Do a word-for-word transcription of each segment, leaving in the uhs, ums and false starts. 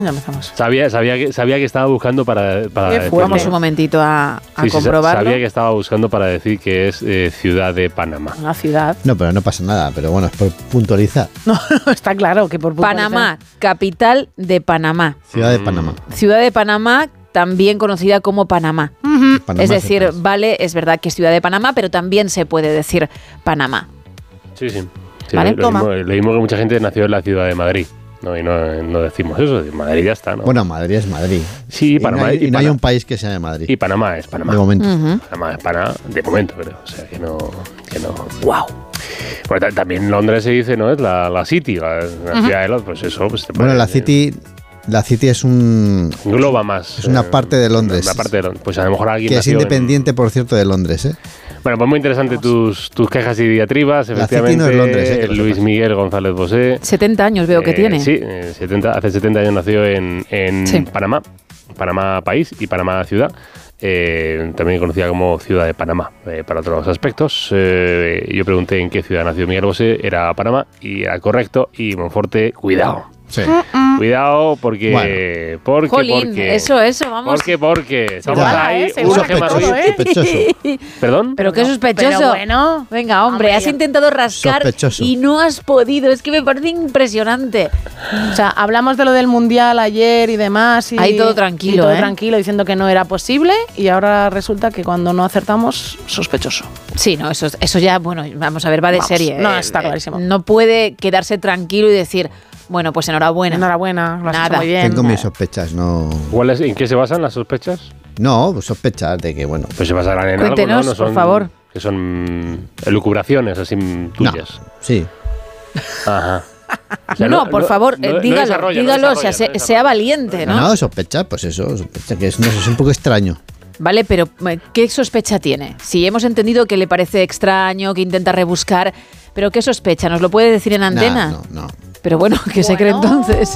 Ya empezamos. Sabía, sabía, que, sabía que estaba buscando para... para Vamos un momentito a, a sí, sí, comprobarlo. Sabía que estaba buscando para decir que es eh, Ciudad de Panamá. Una ciudad. No, pero no pasa nada. Pero bueno, es por puntualizar. No, no, está claro que por puntualizar. Panamá, capital de Panamá. Ciudad de Panamá. Ciudad de Panamá, también conocida como Panamá. Uh-huh. Panamá Es decir, se vale, es verdad que es Ciudad de Panamá, pero también se puede decir Panamá. Sí, sí. sí Vale, lo, toma. mismo, lo mismo que mucha gente nació en la ciudad de Madrid. No, y no, no decimos eso, Madrid ya está, ¿no? Bueno, Madrid es Madrid. Sí, y Panamá. no hay, y y no hay Pana- un país que se llame Madrid. Y Panamá es Panamá. De momento. Uh-huh. Panamá es Panamá, de momento, creo. O sea, que no... Que no. Wow. Bueno, ta- también Londres se dice, ¿no? Es la, la City, la, la Ujú. ciudad de Londres. Pues eso... Pues te Bueno, pone- la City... La City es un... Engloba más. Es una eh, parte de Londres. Una parte de Londres. Pues a lo mejor alguien Que es nació en- independiente, por cierto, de Londres, ¿eh? Bueno, pues muy interesante tus, tus quejas y diatribas. La City Efectivamente, no es Londres, eh, que lo Luis sepas. Miguel González Bosé. setenta años veo que Eh, tiene. Sí, eh, setenta, hace setenta años nació en, en Sí. Panamá, Panamá país y Panamá ciudad. Eh, también conocida como Ciudad de Panamá, eh, para otros aspectos. Eh, yo pregunté en qué ciudad nació Miguel Bosé, era Panamá, y era correcto. Y Monforte, cuidado. Sí. Cuidado porque... Bueno. porque, Jolín, porque eso, eso, vamos. Porque, porque... Estamos Iguala, ahí, ¿eh? Se uno iguala que más- todo, ¿eh? Sospechoso. ¿Perdón? Pero qué No, sospechoso. pero bueno. Venga, hombre, Hombre, has ya- intentado rascar Sospechoso. y no has podido. Es que me parece impresionante. O sea, hablamos de lo del Mundial ayer y demás. Y, Ahí todo tranquilo, y todo ¿eh? tranquilo, diciendo que no era posible. Y ahora resulta que cuando no acertamos, sospechoso. Sí, no, eso, eso ya, bueno, vamos a ver, va de Vamos, serie. no, Eh, está eh, clarísimo. No puede quedarse tranquilo y decir, bueno, pues enhorabuena. Enhorabuena, lo has Nada. hecho muy bien. Tengo mis sospechas, no... ¿Cuál es- ¿En qué se basan las sospechas? No, pues sospechas de que, bueno... Pues se basarán en Cuéntenos, algo, ¿no? No son, por favor. Que son elucubraciones así tuyas. No, sí. Ajá. O sea, no, por favor, no- eh, no dígalo, desarrolla, no dígalo, desarrolla, sea, no se- sea desarrolla. valiente, No, ¿no? no, sospechas, pues eso, sospecha, que es, no sé, es un poco extraño. Vale, pero eh, ¿qué sospecha tiene? Si hemos entendido que le parece extraño, que intenta rebuscar, pero ¿qué sospecha? ¿Nos lo puede decir en antena? Nah, no, no. Pero bueno, ¿qué se cree Bueno. entonces?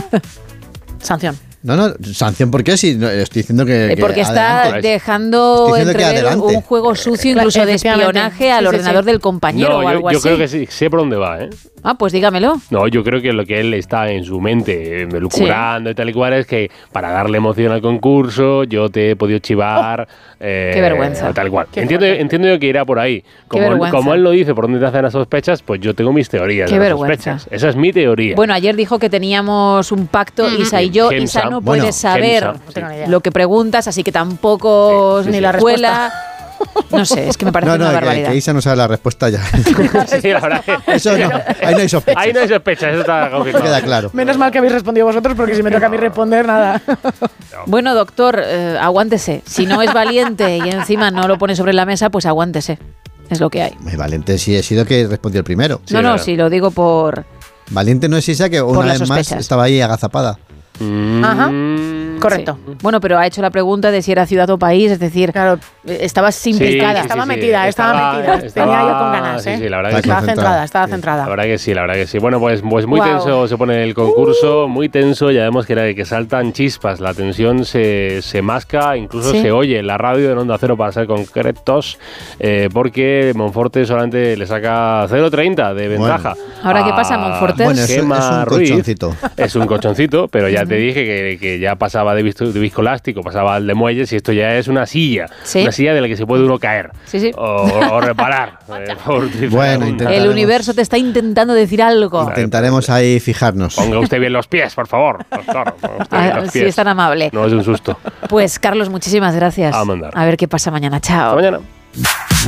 Sanción. No, no, sanción, ¿por qué? Si no, estoy diciendo que. Eh, que Porque está adelante. dejando Estoy diciendo que entrever adelante. un juego sucio, Claro, incluso de efectivamente. espionaje al Sí, sí, ordenador sí. del compañero No, o yo, algo yo así. creo que sí, sé por dónde va, ¿eh? Ah, pues dígamelo. No, yo creo que lo que él está en su mente, eh, elucubrando y tal y cual, es que para darle emoción al concurso, yo te he podido chivar. eh, Qué vergüenza. Tal cual. Qué Entiendo, fuerte. entiendo yo que irá por ahí. Como, él- vergüenza. como él lo dice, por dónde te hacen las sospechas, pues yo tengo mis teorías Qué de las vergüenza. sospechas. Esa es mi teoría. Bueno, ayer dijo que teníamos un pacto, Isa y yo. Gemsa. Isa no Bueno, puede saber Gemsa, No tengo ni idea. lo que preguntas, así que tampoco Sí, sí, ni sí. la La respuesta. No sé, es que me parece No, no, una que, barbaridad. que Isa no sabe la respuesta ya. Sí, la verdad que- Eso no, ahí no hay sospecha. Ahí no hay sospechas, eso está confirmado. Queda claro. Menos mal que habéis respondido vosotros, porque si me toca a mí responder, nada. Bueno, doctor, eh, aguántese. Si no es valiente y encima no lo pone sobre la mesa, pues aguántese. Es lo que hay. Muy valiente sí he sido que respondió el primero. Sí, no, no, claro. sí, lo digo por... Valiente no es Isa, que una las vez más sospechas. estaba ahí agazapada. Mm, Ajá. Correcto. Sí. Bueno, pero ha hecho la pregunta de si era ciudad o país, es decir, Claro, eh, estabas Sí, implicada. sí, Estaba sí, metida, estaba metida. Tenía yo con ganas, sí, ¿eh? sí, la verdad Está que sí. Estaba concentrada. centrada, estaba Sí. centrada. La verdad que sí, la verdad que sí. Bueno, pues, pues muy Guau. tenso se pone el concurso, muy tenso, ya vemos que, era, que saltan chispas, la tensión se, se masca, incluso Sí. se oye en la radio en Onda Cero para ser concretos, eh, porque Monforte solamente le saca cero coma treinta de ventaja. Ahora, ¿qué pasa, a Monforte? Bueno, es, es Gemma un Ruiz. colchoncito. Es un colchoncito, pero ya te dije que, que ya pasaba de, visto- de viscoelástico, pasaba al de muelles y esto ya es una silla. Sí. Una silla de la que se puede uno caer. Sí, sí. O, o reparar. eh, por utilizar Bueno, una- intenta- El Intentaremos- universo te está intentando decir algo. Intentaremos ahí fijarnos. Ponga usted bien los pies, por favor. Doctor, ponga usted bien Ah, los si pies. es tan amable. No es un susto. Pues, Carlos, muchísimas gracias. A mandar. A ver qué pasa mañana. Chao. Hasta mañana.